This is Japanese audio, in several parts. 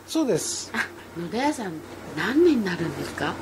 そうです。 野田屋さん何年になるんですか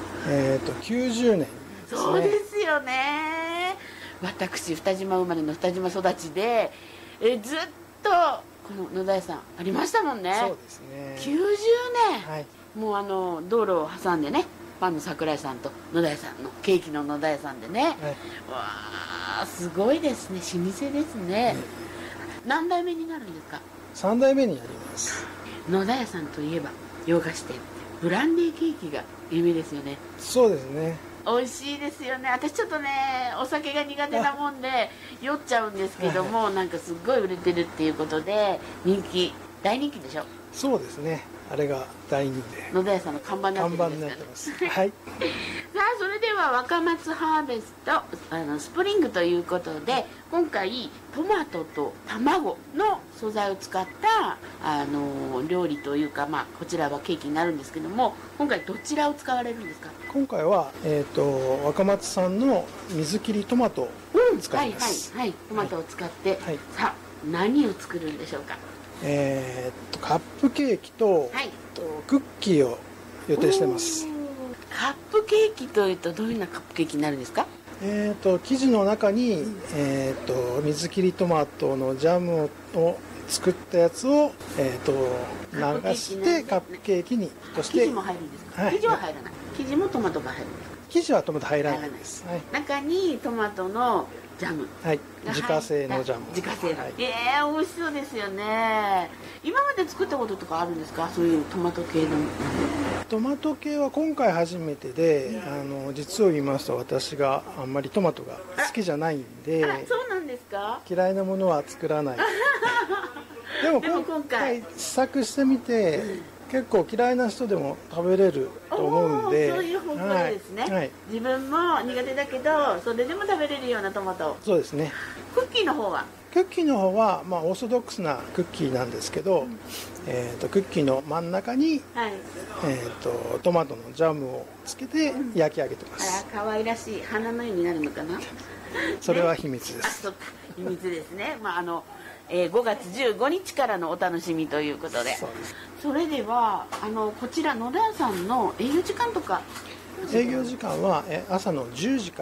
？90年ですね。 そうですよね。私二島生まれの二島育ちで、ずっとこの野田屋さんありましたもんね。 そうですね。 90年、はい、もう道路を挟んでね、パンの桜井さんと野田屋さんのケーキの野田屋さんでね、はい、わあすごいですね。老舗ですね。何代目になるんですか ？3代目になります。 野田屋さんといえば洋菓子店ブランデーケーキが有名ですよね。 そうですね。 美味しいですよね。私ちょっとねお酒が苦手なもんで酔っちゃうんですけども、なんかすっごい売れてるっていうことで大人気でしょ。 そうですね。あれが大人気で野田屋さんの看板になってるんですかね。 看板になってます。はい。 さあそれでは若松ハーベストスプリングということで、今回トマトと卵の素材を使った料理というか、こちらはケーキになるんですけども、今回どちらを使われるんですか？ 今回は、若松産の水切りトマトを使います。 はい、トマトを使って、はい、さあ何を作るんでしょうか？ カップケーキと、はい、クッキーを予定してます。 カップケーキというとどういうようなカップケーキになるんですか？ 生地の中に、水切りトマトのジャムを作ったやつを、流してカップケーキにとして。 生地も入るんですか？はい、生地は入らない。生地もトマトが入るんですか？ 生地はトマト入らないです。はい、 中にトマトのジャム、 はい、自家製のジャム、 自家製の、はい、美味しそうですよね。今まで作ったこととかあるんですか？そういうトマト系の。 トマト系は今回初めてで、実を言いますと私があんまりトマトが好きじゃないんで。 そうなんですか？ 嫌いなものは作らない。でも今回試作してみて、結構嫌いな人でも食べれると思うんで。 そういう方向ですね、はい、自分も苦手だけどそれでも食べれるようなトマト。 そうですね。 クッキーの方はオーソドックスなクッキーなんですけど、クッキーの真ん中に、はい、トマトのジャムをつけて焼き上げてます。 可愛らしい花のようになるのかな。 それは秘密です。 あ、そっか、秘密ですね。5月15日からのお楽しみということで。それではこちら野田屋さんの営業時間とか。 営業時間は朝の10時から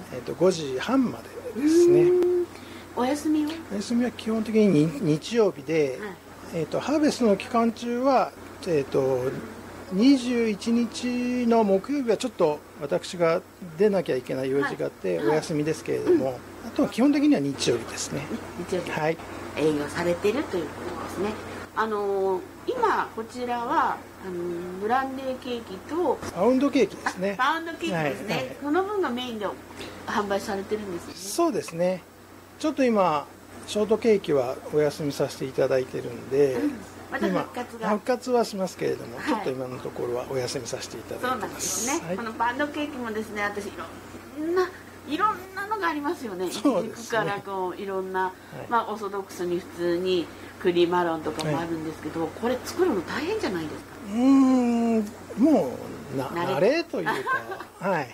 、5時半までですね。 お休みは？ お休みは基本的に日曜日で、ハーベストの期間中は、21日の木曜日はちょっと私が出なきゃいけない用事があってお休みですけれども、あとは基本的には日曜日ですね。 日曜日、 はい、 営業されているということですね。今こちらはブランデーケーキとパウンドケーキですね。 パウンドケーキですね、はいはい、その分がメインで販売されてるんですよね。 そうですね。ちょっと今ショートケーキはお休みさせていただいてるんで、 また復活はしますけれども、ちょっと今のところはお休みさせていただいてます。そうなんですね、 はい、このパウンドケーキもですね、私いろんなのがありますよね。 そうですね。 イチジクからいろんな、オーソドックスに普通にクリームマロンとかもあるんですけど、これ作るの大変じゃないですか？ もう慣れというかはい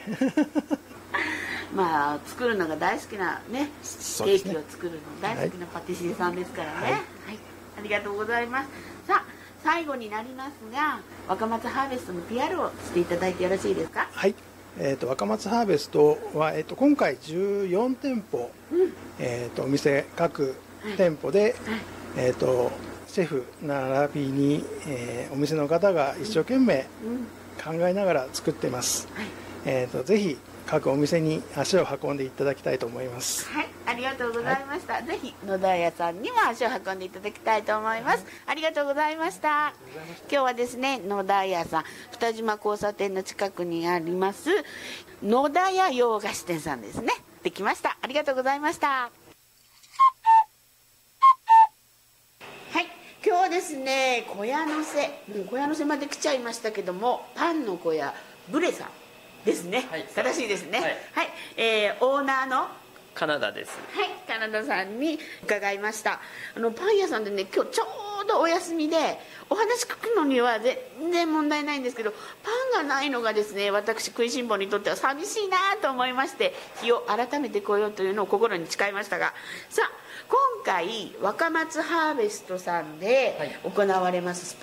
作るのが大好きなね、ケーキを作るの大好きなパティシエさんですからね。はい、ありがとうございます。さあ最後になりますが、若松ハーベストの PR をしていただいてよろしいですか？ はい、若松ハーベストは、今回14店舗、お店各店舗で、シェフ並びに、お店の方が一生懸命考えながら作ってます。ぜひ各お店に足を運んでいただきたいと思います。 はい、ありがとうございました。ぜひ野田屋さんにも足を運んでいただきたいと思います。ありがとうございました。今日はですね、野田屋さん、二島交差点の近くにあります野田屋洋菓子店さんですね。できました。ありがとうございました。はい、今日はですね、小屋の瀬まで来ちゃいましたけども、パンの小屋ブレさんですね、はい、正しいですね。はい、オーナーのカナダです。 はい、カナダさんに伺いました。パン屋さんでね、今日ちょうどお休みでお話聞くのには全然問題ないんですけど、パンがないのがですね、私食いしん坊にとっては寂しいなと思いまして、日を改めて来ようというのを心に誓いましたが、さあ今回若松ハーベストさんで行われます